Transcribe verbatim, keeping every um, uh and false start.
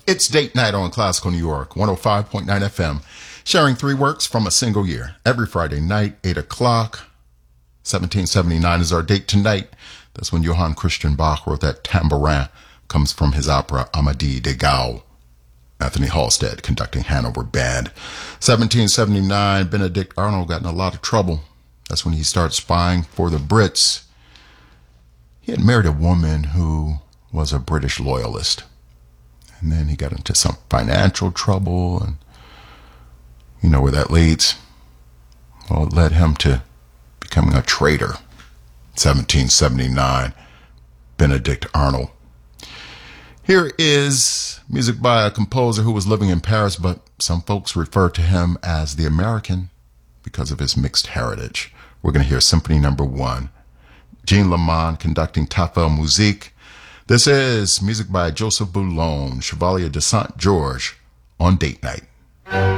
It's date night on Classical New York, one oh five point nine F M, sharing three works from a single year. Every Friday night, eight o'clock. seventeen seventy-nine is our date tonight. That's when Johann Christian Bach wrote that tambourin. Comes from his opera Amadis de Gaul. Anthony Halstead conducting Hanover Band. seventeen seventy-nine, Benedict Arnold got in a lot of trouble. That's when he started spying for the Brits. He had married a woman who was a British loyalist. And then he got into some financial trouble, and you know where that leads. Well, it led him to becoming a traitor. seventeen seventy-nine, Benedict Arnold. Here is music by a composer who was living in Paris, but some folks refer to him as the American because of his mixed heritage. We're going to hear Symphony Number One. Jean Lamond conducting Tafel Musique. This is music by Joseph Boulogne, Chevalier de Saint-Georges, on date night.